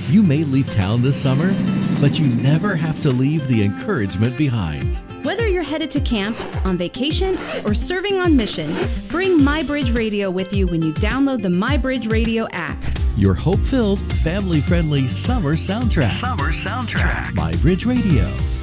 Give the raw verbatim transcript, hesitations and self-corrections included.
You may leave town this summer, but you never have to leave the encouragement behind. Whether you're headed to camp, on vacation, or serving on mission, bring MyBridge Radio with you when you download the MyBridge Radio app. Your hope-filled, family-friendly summer soundtrack. Summer soundtrack. MyBridge Radio.